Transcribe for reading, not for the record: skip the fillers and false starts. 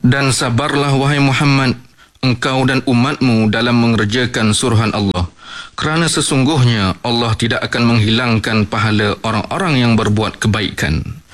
Dan sabarlah wahai Muhammad, engkau dan umatmu dalam mengerjakan suruhan Allah. Kerana sesungguhnya Allah tidak akan menghilangkan pahala orang-orang yang berbuat kebaikan.